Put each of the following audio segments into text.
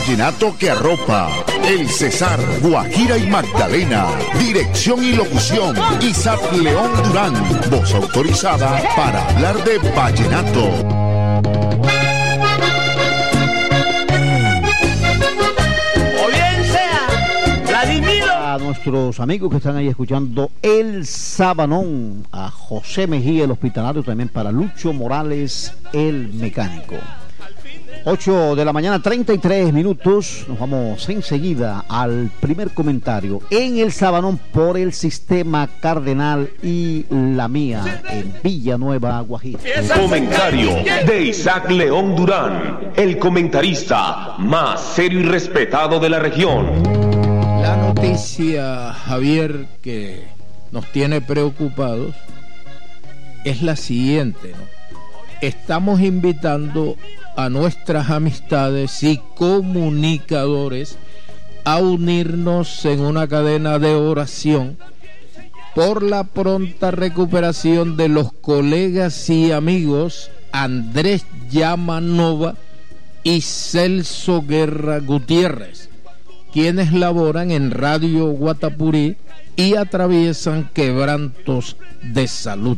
Vallenato que arropa, El Cesar, Guajira y Magdalena. Dirección y locución, Isaac León Durán. Voz autorizada para hablar de vallenato. O bien sea, Vladimiro. A nuestros amigos que están ahí escuchando El Sabanón, a José Mejía, el hospitalario, también para Lucho Morales, el mecánico. 8 de la mañana, 33 minutos. Nos vamos enseguida al primer comentario en El Sabanón por el Sistema Cardenal y La Mía en Villanueva, Guajira. Comentario de Isaac León Durán, el comentarista más serio y respetado de la región. La noticia, Javier, que nos tiene preocupados es la siguiente, ¿no? Estamos invitando a nuestras amistades y comunicadores a unirnos en una cadena de oración por la pronta recuperación de los colegas y amigos Andrés Llama Nova y Celso Guerra Gutiérrez, quienes laboran en Radio Guatapurí y atraviesan quebrantos de salud.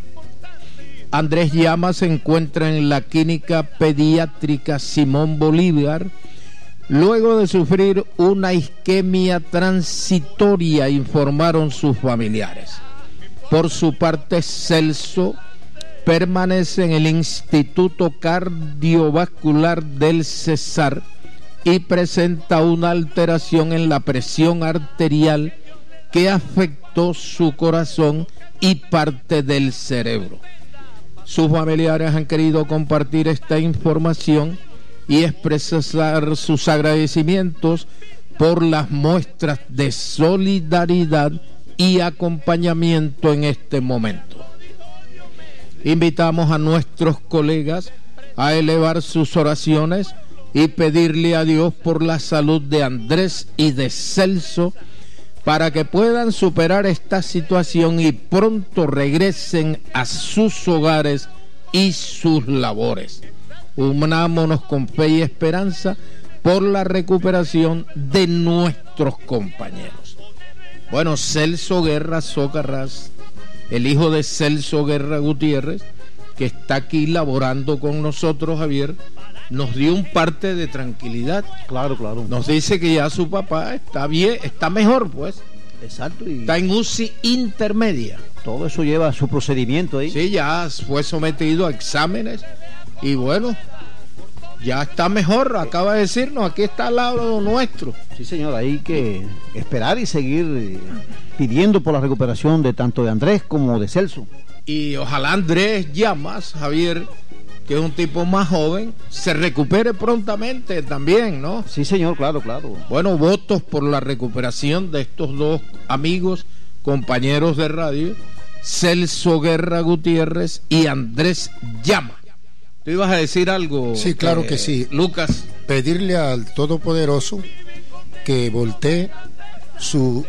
Andrés Llama se encuentra en la clínica pediátrica Simón Bolívar luego de sufrir una isquemia transitoria, informaron sus familiares. Por su parte, Celso permanece en el Instituto Cardiovascular del Cesar y presenta una alteración en la presión arterial que afectó su corazón y parte del cerebro. Sus familiares han querido compartir esta información y expresar sus agradecimientos por las muestras de solidaridad y acompañamiento en este momento. Invitamos a nuestros colegas a elevar sus oraciones y pedirle a Dios por la salud de Andrés y de Celso, para que puedan superar esta situación y pronto regresen a sus hogares y sus labores. Unámonos con fe y esperanza por la recuperación de nuestros compañeros. Bueno, Celso Guerra Socarrás, el hijo de Celso Guerra Gutiérrez, que está aquí laborando con nosotros, Javier, nos dio un parte de tranquilidad. Claro, claro. Nos dice que ya su papá está bien, está mejor, pues. Exacto. Y está en UCI intermedia. Todo eso lleva su procedimiento ahí. Sí, ya fue sometido a exámenes y bueno, ya está mejor. Acaba de decirnos, aquí está al lado nuestro. Sí, señor, hay que esperar y seguir pidiendo por la recuperación de tanto de Andrés como de Celso. Y ojalá Andrés Llamas, Javier, que es un tipo más joven, se recupere prontamente también, ¿no? Sí, señor, claro, claro. Bueno, votos por la recuperación de estos dos amigos, compañeros de radio, Celso Guerra Gutiérrez y Andrés Llama. ¿Tú ibas a decir algo? Sí, claro que sí. Lucas. Pedirle al Todopoderoso que voltee su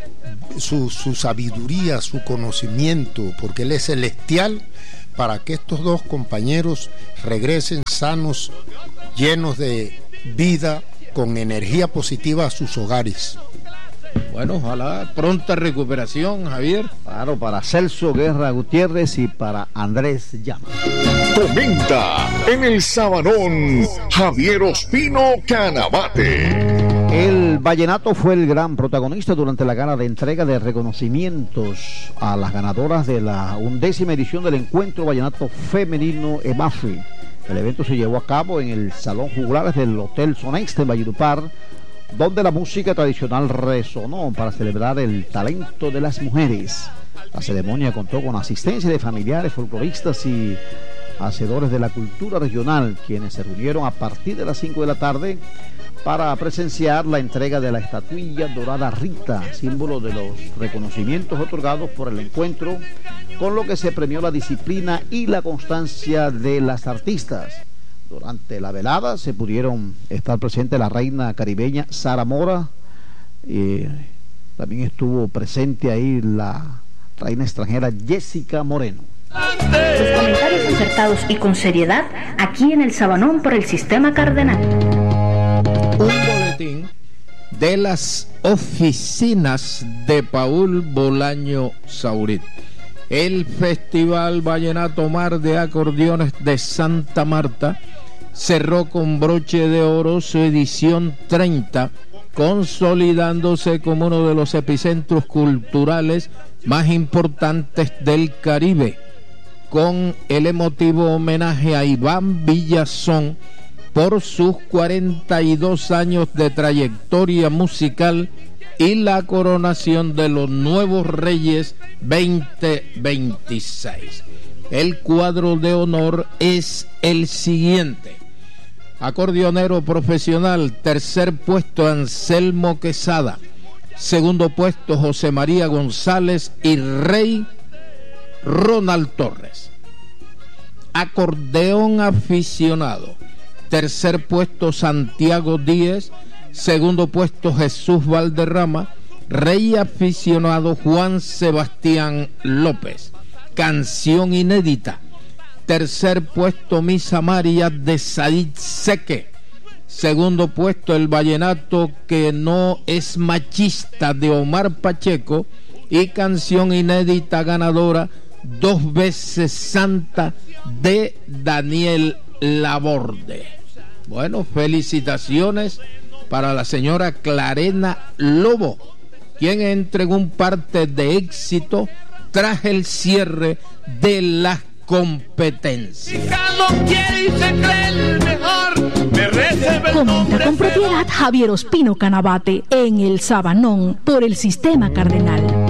sabiduría, su conocimiento, porque Él es celestial, para que estos dos compañeros regresen sanos, llenos de vida, con energía positiva a sus hogares. Bueno, ojalá pronta recuperación, Javier. Claro, para Celso Guerra Gutiérrez y para Andrés Llama. Comenta en El Sabanón, Javier Ospino Canabate. El vallenato fue el gran protagonista durante la gala de entrega de reconocimientos a las ganadoras de la 11ª edición del Encuentro Vallenato Femenino EMAFI. El evento se llevó a cabo en el Salón Juglares del Hotel Soneste en Valledupar, donde la música tradicional resonó para celebrar el talento de las mujeres. La ceremonia contó con asistencia de familiares, folcloristas y hacedores de la cultura regional, quienes se reunieron a partir de las 5 de la tarde para presenciar la entrega de la estatuilla dorada Rita, símbolo de los reconocimientos otorgados por el encuentro, con lo que se premió la disciplina y la constancia de las artistas. Durante la velada se pudieron estar presentes la reina caribeña Sara Mora, también estuvo presente ahí la reina extranjera Jessica Moreno. Los comentarios acertados y con seriedad aquí en El Sabanón por el Sistema Cardenal. Un boletín de las oficinas de Paul Bolaño Saurit. El Festival Vallenato Mar de Acordeones de Santa Marta cerró con broche de oro su edición 30, consolidándose como uno de los epicentros culturales más importantes del Caribe, con el emotivo homenaje a Iván Villazón por sus 42 años de trayectoria musical y la coronación de los nuevos Reyes 2026. El cuadro de honor es el siguiente: acordeonero profesional, tercer puesto Anselmo Quesada, segundo puesto José María González y rey Ronald Torres. Acordeón aficionado, tercer puesto Santiago Díez, segundo puesto Jesús Valderrama, rey aficionado Juan Sebastián López. Canción inédita, tercer puesto Misa María de Said Seque, segundo puesto El Vallenato que no es machista de Omar Pacheco, y canción inédita ganadora Dos veces Santa de Daniel Laborde. Bueno, felicitaciones para la señora Clarena Lobo, quien entregó un parte de éxito tras el cierre de las competencias. Comenta con propiedad Javier Ospino Canabate en El Sabanón por el Sistema Cardenal.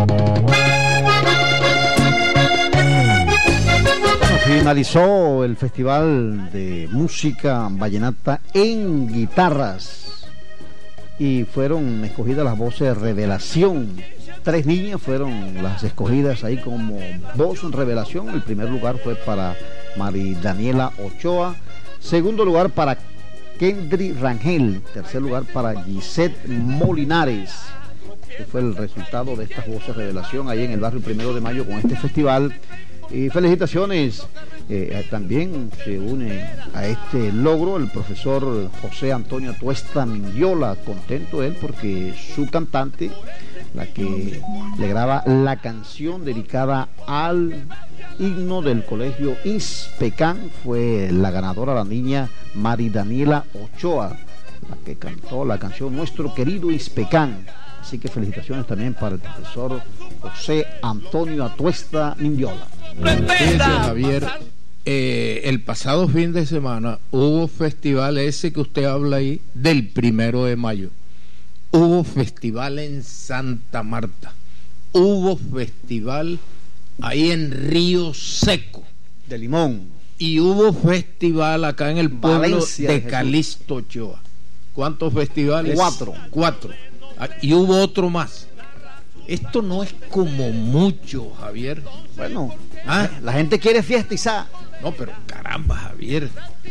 Finalizó el Festival de Música Vallenata en Guitarras y fueron escogidas las voces revelación. 3 niñas fueron las escogidas ahí como voz revelación. El primer lugar fue para Mari Daniela Ochoa, segundo lugar para Kendry Rangel, tercer lugar para Gisette Molinares, que fue el resultado de estas voces revelación ahí en el barrio 1 de Mayo con este festival. Y felicitaciones, también se une a este logro el profesor José Antonio Atuesta Mindiola, contento él porque su cantante, la que le graba la canción dedicada al himno del colegio Inspecán, fue la ganadora, la niña Mari Daniela Ochoa, la que cantó la canción Nuestro Querido Inspecán. Así que felicitaciones también para el profesor José Antonio Atuesta Mindiola. Fíjese, Javier, el pasado fin de semana hubo festival ese que usted habla ahí del 1 de mayo. Hubo festival en Santa Marta, hubo festival ahí en Río Seco de Limón, y hubo festival acá en el pueblo Valencia de Calixto Ochoa. ¿Cuántos festivales? 4. Y hubo otro más. Esto no es como mucho, Javier. Bueno, la gente quiere fiestizar. No, pero caramba, Javier,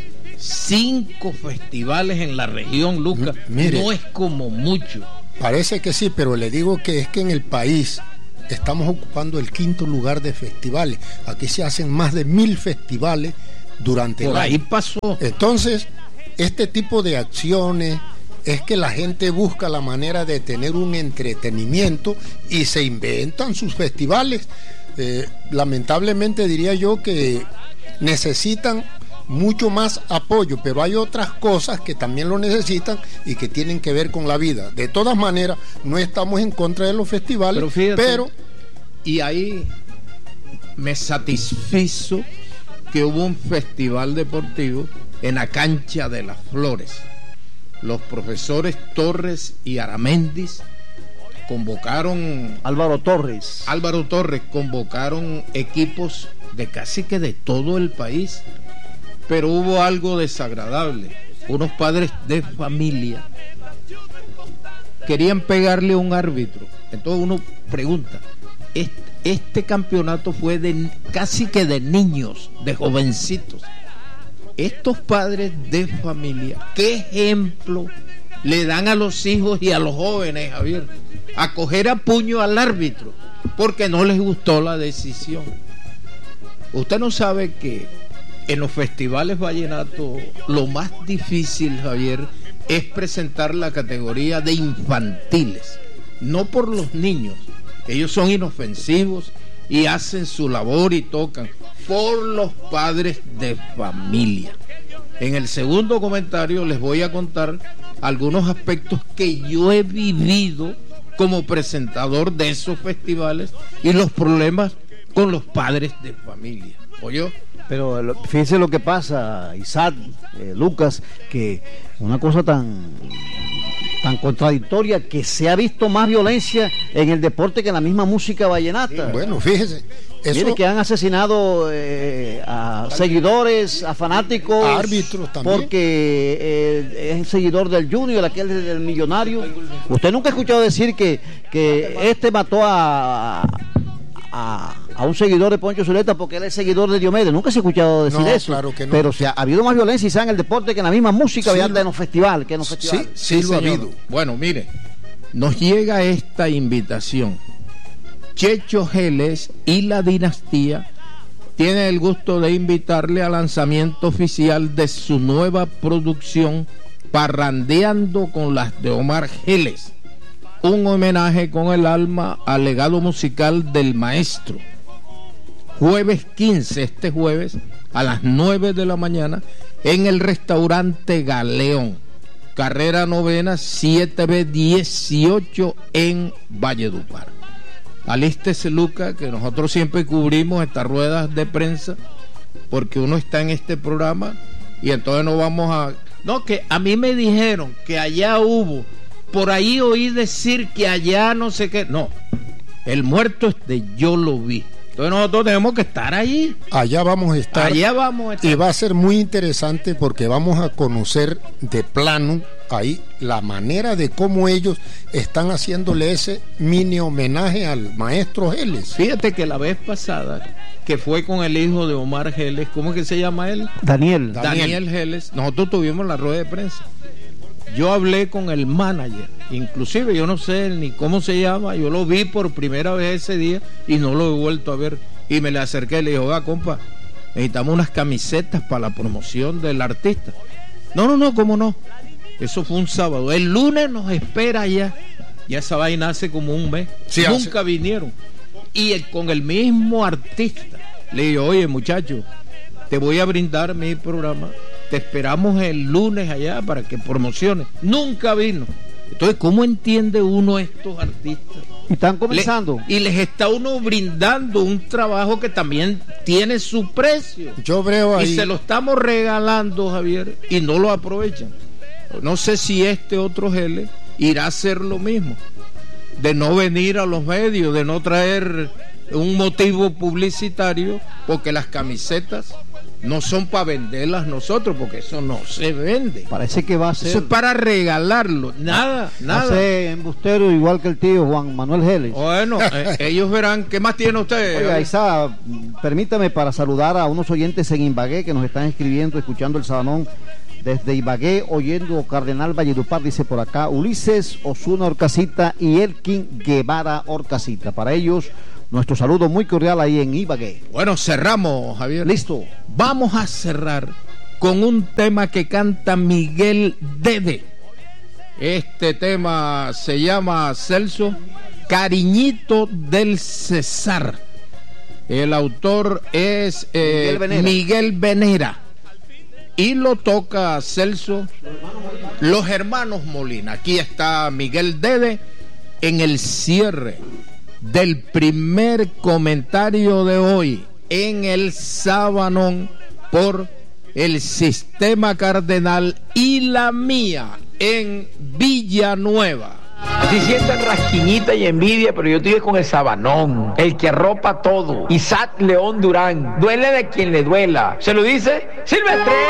5 festivales en la región, Lucas. Mire, no es como mucho. Parece que sí, pero le digo que es que en el país estamos ocupando el 5º lugar de festivales. Aquí se hacen más de 1000 festivales durante el año. Por ahí pasó. Entonces, este tipo de acciones es que la gente busca la manera de tener un entretenimiento y se inventan sus festivales. Lamentablemente diría yo que necesitan mucho más apoyo, pero hay otras cosas que también lo necesitan y que tienen que ver con la vida. De todas maneras, no estamos en contra de los festivales, pero y ahí me satisfizo que hubo un festival deportivo en la cancha de Las Flores. Los profesores Torres y Aramendis convocaron... Álvaro Torres convocaron equipos de casi que de todo el país, pero hubo algo desagradable. Unos padres de familia querían pegarle a un árbitro. Entonces uno pregunta, este campeonato fue de casi que de niños, de jovencitos. Estos padres de familia, ¿qué ejemplo le dan a los hijos y a los jóvenes, Javier? A coger a puño al árbitro porque no les gustó la decisión. Usted no sabe que en los festivales vallenatos lo más difícil, Javier, es presentar la categoría de infantiles, no por los niños, ellos son inofensivos y hacen su labor y tocan, por los padres de familia. En el segundo comentario les voy a contar algunos aspectos que yo he vivido como presentador de esos festivales y los problemas con los padres de familia. ¿Oyó? Pero fíjense lo que pasa, Isaac, Lucas, que una cosa tan contradictoria, que se ha visto más violencia en el deporte que en la misma música vallenata. Bueno, fíjese. Mire que han asesinado a seguidores, a fanáticos, a árbitros también, porque es seguidor del Junior, aquel del Millonario. Usted nunca ha escuchado decir que este mató a un seguidor de Poncho Zuleta porque él es seguidor de Diomedes. Nunca se ha escuchado decir eso. Claro que no. Pero ha habido más violencia quizá en el deporte que en la misma música, en los festivales. Sí, lo ha habido. Bueno, mire, nos llega esta invitación. Checho Geles y la dinastía tienen el gusto de invitarle al lanzamiento oficial de su nueva producción Parrandeando con las de Omar Geles, un homenaje con el alma al legado musical del maestro. Jueves 15, este jueves a las 9 de la mañana en el restaurante Galeón, carrera novena 7B18 en Valledupar. Alístese, Luca, que nosotros siempre cubrimos estas ruedas de prensa porque uno está en este programa y entonces no vamos a... No, que a mí me dijeron que allá hubo, por ahí oí decir que allá no sé qué. No, el muerto yo lo vi. Entonces nosotros tenemos que estar ahí. Allá vamos a estar. Y va a ser muy interesante porque vamos a conocer de plano ahí la manera de cómo ellos están haciéndole ese mini homenaje al maestro Geles. Fíjate que la vez pasada, que fue con el hijo de Omar Geles, ¿cómo es que se llama él? Daniel Geles. Nosotros tuvimos la rueda de prensa. Yo hablé con el manager, inclusive yo no sé ni cómo se llama, yo lo vi por primera vez ese día y no lo he vuelto a ver. Y me le acerqué y le dije, oiga, compa, necesitamos unas camisetas para la promoción del artista. No, ¿cómo no? Eso fue un sábado. El lunes nos espera ya esa vaina hace como un mes. Sí, nunca vinieron. Y con el mismo artista le digo, oye, muchacho, te voy a brindar mi programa. Te esperamos el lunes allá para que promociones. Nunca vino. Entonces, ¿cómo entiende uno estos artistas? Y están comenzando. Y les está uno brindando un trabajo que también tiene su precio. Yo veo ahí. Y se lo estamos regalando, Javier, y no lo aprovechan. No sé si este otro Geles irá a hacer lo mismo. De no venir a los medios, de no traer un motivo publicitario, porque las camisetas no son para venderlas nosotros, porque eso no se vende. Parece que va a ser. Eso es para regalarlo. Nada. Hace embustero igual que el tío Juan Manuel Geles. Bueno, ellos verán. ¿Qué más tiene usted? Oiga, Isa, permítame para saludar a unos oyentes en Ibagué que nos están escribiendo, escuchando el Sabanón desde Ibagué, oyendo Cardenal Valledupar. Dice por acá Ulises Osuna Orcasita y Elkin Guevara Orcasita. Para ellos, nuestro saludo muy cordial ahí en Ibagué. Bueno, cerramos, Javier. Listo. Vamos a cerrar con un tema que canta Miguel Dede. Este tema se llama, Celso, Cariñito del Cesar. El autor es Miguel Venera. Y lo toca, Celso, los hermanos Molina. Aquí está Miguel Dede en el cierre del primer comentario de hoy en el Sabanón por el Sistema Cardenal y la mía en Villanueva. Si sienten rasquiñita y envidia, pero yo estoy con el Sabanón, el que arropa todo. Isaac León Durán, duele de quien le duela. ¿Se lo dice? Silvestre.